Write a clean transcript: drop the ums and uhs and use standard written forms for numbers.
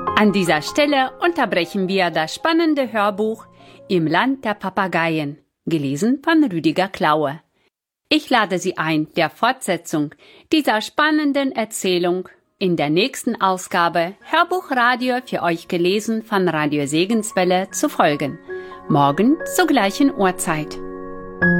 An dieser Stelle unterbrechen wir das spannende Hörbuch Im Land der Papageien, gelesen von Rüdiger Klaue. Ich lade Sie ein, der Fortsetzung dieser spannenden Erzählung in der nächsten Ausgabe Hörbuchradio für euch gelesen von Radio Segenswelle zu folgen. Morgen zur gleichen Uhrzeit.